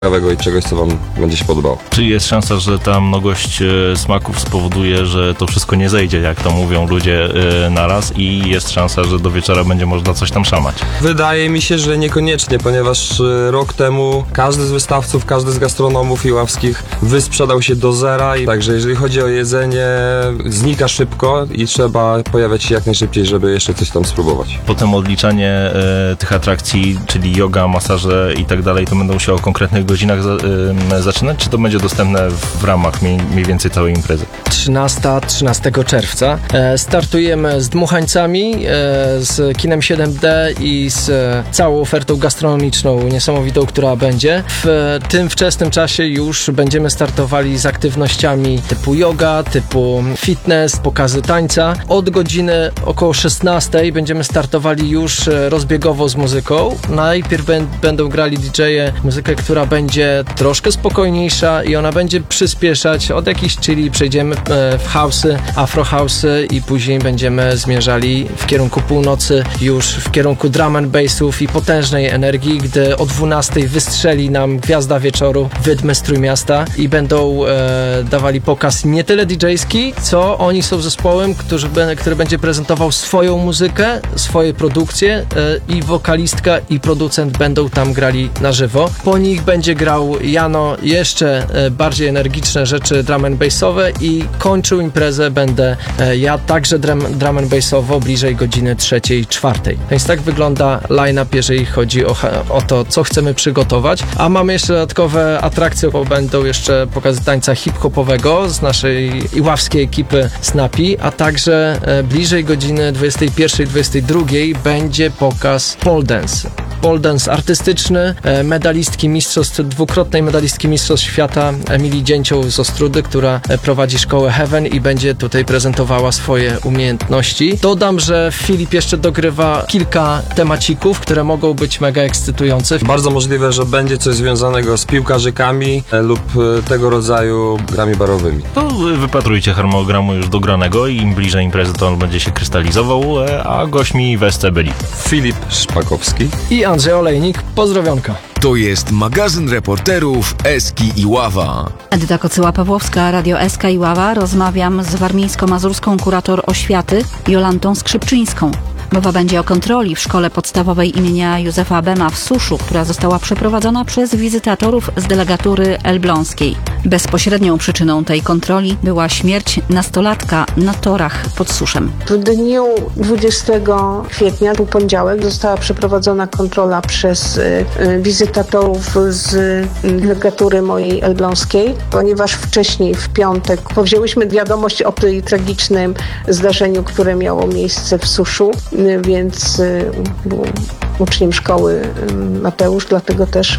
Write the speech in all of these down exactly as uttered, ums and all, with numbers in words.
ciekawego i czegoś, co wam będzie się podobało. Czy jest szansa, że ta mnogość e, smaków spowoduje, że to wszystko nie zejdzie, jak to mówią ludzie e, naraz i jest szansa, że do wieczora będzie można coś tam szamać? Wydaje mi się, że niekoniecznie, ponieważ y, rok temu każdy z wystawców, każdy z gastronomów iławskich wysprzedał się do zera i także jeżeli chodzi o jedzenie, znika szybko i trzeba pojawiać się jak najszybciej, żeby jeszcze coś tam spróbować. Potem odliczanie e, tych atrakcji, czyli yoga, masaże i tak dalej, to będą się o konkretnych godzinach za, e, zaczynać, czy to będzie dostępne w, w ramach mniej, mniej więcej całej imprezy? trzynastego czerwca. E, startujemy z dmuchańcami, e, z kinem siedem D i z e, całą ofertą gastronomiczną niesamowitą, która będzie. W e, tym wczesnym czasie już będziemy startowali z aktywnościami typu yoga, typu fitness, pokazy tańca. Od godziny około szesnastej będziemy startowali już e, rozbiegowo z muzyką. Najpierw b- będą grali didżeje muzykę, która będzie troszkę spokojniejsza i ona będzie przyspieszać. Od jakichś chilli przejdziemy w house'y, afro house'y i później będziemy zmierzali w kierunku północy, już w kierunku drum and bassów i potężnej energii, gdy o dwunastej wystrzeli nam gwiazda wieczoru, Wydmy Strójmiasta i będą e, dawali pokaz nie tyle didżejski, co oni są zespołem, który, który będzie prezentował swoją muzykę, swoje produkcje e, i wokalistka i producent będą tam grali na żywo. Po nich będzie grał Jano jeszcze e, bardziej energiczne rzeczy drum and bassowe i kończył imprezę będę e, ja także drum, drum and bassowo bliżej godziny trzeciej, czwartej. Więc tak wygląda line-up, jeżeli chodzi o, o to, co chcemy przygotować. A mamy jeszcze dodatkowe atrakcje, bo będą jeszcze pokazy tańca hip-hopowego z naszej iławskiej ekipy Snappy, a także e, bliżej godziny dwudziestej pierwszej, dwudziestej drugiej będzie pokaz pole dance. Pole dance artystyczny, e, medalistki mistrzostw, dwukrotnej medalistki mistrzostw świata Emilii Dzięcioł z Ostródy, która e, prowadzi szkołę Heaven i będzie tutaj prezentowała swoje umiejętności. Dodam, że Filip jeszcze dogrywa kilka temacików, które mogą być mega ekscytujące. Bardzo możliwe, że będzie coś związanego z piłkarzykami e, lub e, tego rodzaju grami barowymi. To wypatrujcie harmonogramu już dogranego i im bliżej imprezy to on będzie się krystalizował, e, a gośćmi w S C byli Filip Szpakowski i Andrzej Olejnik. Pozdrowionka. To jest magazyn reporterów Eski Iława. Edyta Kocyła-Pawłowska, Radio Eska Iława. Rozmawiam z warmińsko-mazurską kurator oświaty Jolantą Skrzypczyńską. Mowa będzie o kontroli w szkole podstawowej imienia Józefa Bema w Suszu, która została przeprowadzona przez wizytatorów z delegatury elbląskiej. Bezpośrednią przyczyną tej kontroli była śmierć nastolatka na torach pod Suszem. W dniu dwudziestego kwietnia, był poniedziałek, została przeprowadzona kontrola przez y, y, wizytatorów z y, delegatury mojej elbląskiej, ponieważ wcześniej w piątek powzięłyśmy wiadomość o tej tragicznym zdarzeniu, które miało miejsce w Suszu, y, więc y, był uczniem szkoły y, Mateusz, dlatego też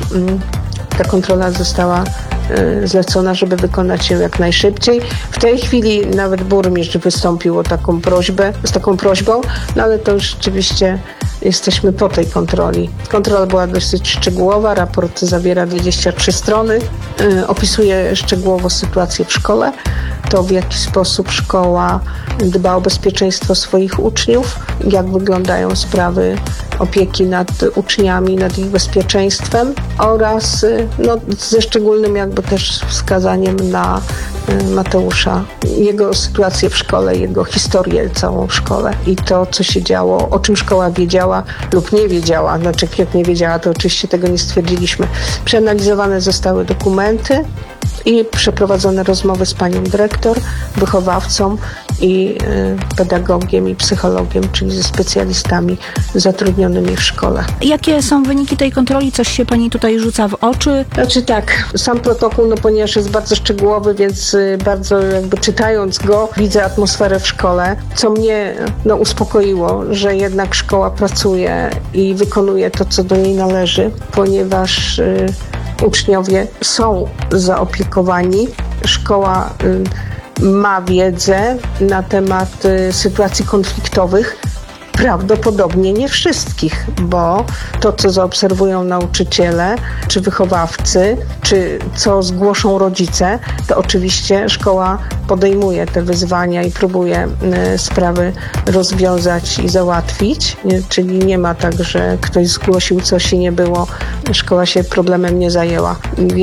y, ta kontrola została zlecona, żeby wykonać ją jak najszybciej. W tej chwili nawet burmistrz wystąpił o taką prośbę, z taką prośbą, no ale to już rzeczywiście jesteśmy po tej kontroli. Kontrola była dosyć szczegółowa, raport zawiera dwadzieścia trzy strony, yy, opisuje szczegółowo sytuację w szkole, to w jaki sposób szkoła dba o bezpieczeństwo swoich uczniów, jak wyglądają sprawy opieki nad uczniami, nad ich bezpieczeństwem oraz no, ze szczególnym jakby też wskazaniem na Mateusza, jego sytuację w szkole, jego historię całą w szkole i to, co się działo, o czym szkoła wiedziała lub nie wiedziała. Znaczy, jak nie wiedziała, to oczywiście tego nie stwierdziliśmy. Przeanalizowane zostały dokumenty i przeprowadzone rozmowy z panią dyrektor, wychowawcą i y, pedagogiem i psychologiem, czyli ze specjalistami zatrudnionymi w szkole. Jakie są wyniki tej kontroli? Coś się pani tutaj rzuca w oczy? Znaczy tak, sam protokół, no ponieważ jest bardzo szczegółowy, więc y, bardzo jakby czytając go, widzę atmosferę w szkole, co mnie no, uspokoiło, że jednak szkoła pracuje i wykonuje to, co do niej należy, ponieważ y, uczniowie są zaopiekowani. Szkoła y, ma wiedzę na temat y, sytuacji konfliktowych Prawdopodobnie nie wszystkich, bo to, co zaobserwują nauczyciele, czy wychowawcy, czy co zgłoszą rodzice, to oczywiście szkoła podejmuje te wyzwania i próbuje y, sprawy rozwiązać i załatwić. Y, czyli nie ma tak, że ktoś zgłosił coś i nie było, szkoła się problemem nie zajęła.